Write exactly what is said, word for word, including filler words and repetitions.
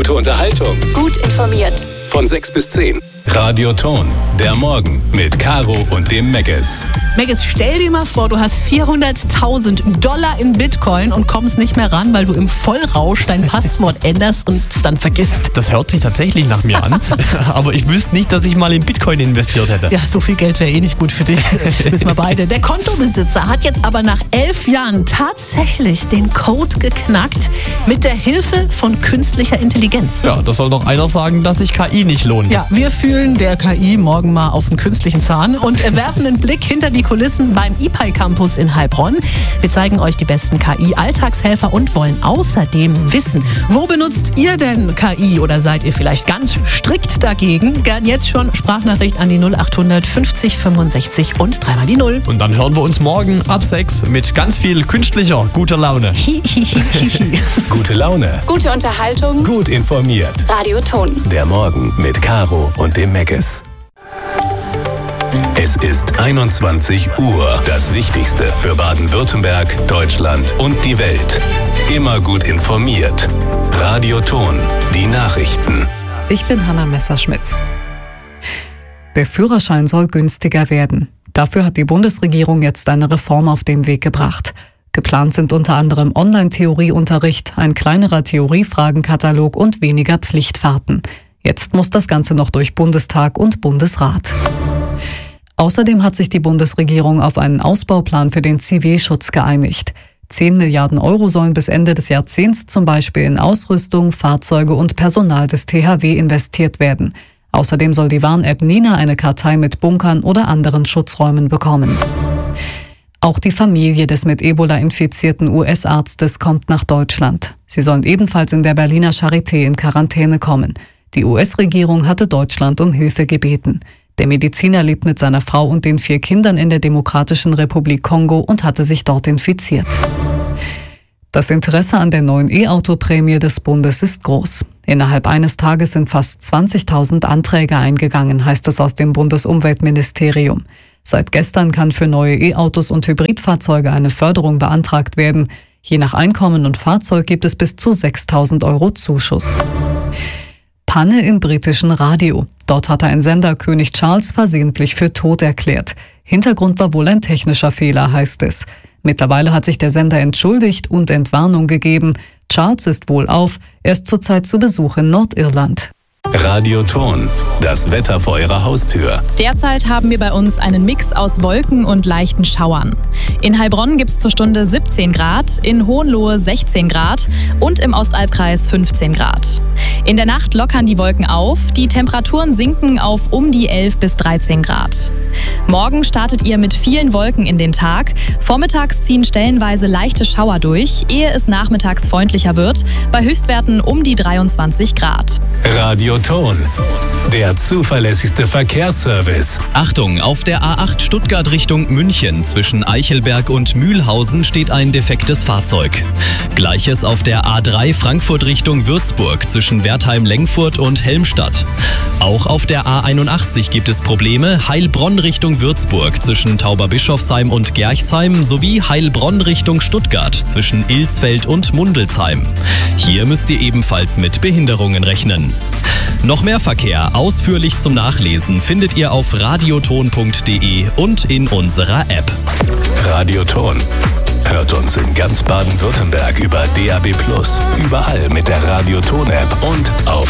Gute Unterhaltung. Gut informiert. Von sechs bis zehn. Radio Ton, der Morgen mit Caro und dem Meggis. Meggis, stell dir mal vor, du hast vierhunderttausend Dollar in Bitcoin und kommst nicht mehr ran, weil du im Vollrausch dein Passwort änderst und es dann vergisst. Das hört sich tatsächlich nach mir an, aber ich wüsste nicht, dass ich mal in Bitcoin investiert hätte. Ja, so viel Geld wäre eh nicht gut für dich. Wissen wir beide. Der Kontobesitzer hat jetzt aber nach elf Jahren tatsächlich den Code geknackt mit der Hilfe von künstlicher Intelligenz. Ja, das soll doch einer sagen, dass sich K I nicht lohnt. Ja, wir fühlen der K I morgen mal auf den künstlichen Zahn und werfen einen Blick hinter die Kulissen beim I P A I Campus in Heilbronn. Wir zeigen euch die besten K I-Alltagshelfer und wollen außerdem wissen, wo benutzt ihr denn K I oder seid ihr vielleicht ganz strikt dagegen? Gern jetzt schon Sprachnachricht an die null achthundert fünfzig fünfundsechzig und dreimal die Null. Und dann hören wir uns morgen ab sechs mit ganz viel künstlicher guter Laune. Hi, hi, hi, hi. Gute Laune. Gute Unterhaltung. Gut informiert. Radio Ton. Der Morgen mit Caro und dem Meggis. Es ist einundzwanzig Uhr. Das Wichtigste für Baden-Württemberg, Deutschland und die Welt. Immer gut informiert. Radio Ton. Die Nachrichten. Ich bin Hanna Messerschmidt. Der Führerschein soll günstiger werden. Dafür hat die Bundesregierung jetzt eine Reform auf den Weg gebracht. Geplant sind unter anderem Online-Theorieunterricht, ein kleinerer Theoriefragenkatalog und weniger Pflichtfahrten. Jetzt muss das Ganze noch durch Bundestag und Bundesrat. Außerdem hat sich die Bundesregierung auf einen Ausbauplan für den Zivilschutz geeinigt. zehn Milliarden Euro sollen bis Ende des Jahrzehnts zum Beispiel in Ausrüstung, Fahrzeuge und Personal des T H W investiert werden. Außerdem soll die Warn-App Nina eine Kartei mit Bunkern oder anderen Schutzräumen bekommen. Auch die Familie des mit Ebola infizierten U S-Arztes kommt nach Deutschland. Sie sollen ebenfalls in der Berliner Charité in Quarantäne kommen. Die U S-Regierung hatte Deutschland um Hilfe gebeten. Der Mediziner lebt mit seiner Frau und den vier Kindern in der Demokratischen Republik Kongo und hatte sich dort infiziert. Das Interesse an der neuen E-Auto-Prämie des Bundes ist groß. Innerhalb eines Tages sind fast zwanzigtausend Anträge eingegangen, heißt es aus dem Bundesumweltministerium. Seit gestern kann für neue E-Autos und Hybridfahrzeuge eine Förderung beantragt werden. Je nach Einkommen und Fahrzeug gibt es bis zu sechstausend Euro Zuschuss. Panne im britischen Radio. Dort hatte ein Sender König Charles versehentlich für tot erklärt. Hintergrund war wohl ein technischer Fehler, heißt es. Mittlerweile hat sich der Sender entschuldigt und Entwarnung gegeben. Charles ist wohlauf, er ist zurzeit zu Besuch in Nordirland. Radio Ton. Das Wetter vor Ihrer Haustür. Derzeit haben wir bei uns einen Mix aus Wolken und leichten Schauern. In Heilbronn gibt es zur Stunde siebzehn Grad, in Hohenlohe sechzehn Grad und im Ostalbkreis fünfzehn Grad. In der Nacht lockern die Wolken auf, die Temperaturen sinken auf um die elf bis dreizehn Grad. Morgen startet ihr mit vielen Wolken in den Tag. Vormittags ziehen stellenweise leichte Schauer durch, ehe es nachmittags freundlicher wird, bei Höchstwerten um die dreiundzwanzig Grad. Radio Ton. Der zuverlässigste Verkehrsservice. Achtung, auf der A acht Stuttgart Richtung München zwischen Eichelberg und Mühlhausen steht ein defektes Fahrzeug. Gleiches auf der A drei Frankfurt Richtung Würzburg zwischen Wertheim-Lengfurt und Helmstadt. Auch auf der A einundachtzig gibt es Probleme. Heilbronn Richtung Würzburg zwischen Tauberbischofsheim und Gerchsheim sowie Heilbronn Richtung Stuttgart zwischen Ilsfeld und Mundelsheim. Hier müsst ihr ebenfalls mit Behinderungen rechnen. Noch mehr Verkehr ausführlich zum Nachlesen findet ihr auf radioton punkt de und in unserer App. Radio Ton. Hört uns in ganz Baden-Württemberg über D A B plus, überall mit der Radio Ton App und auf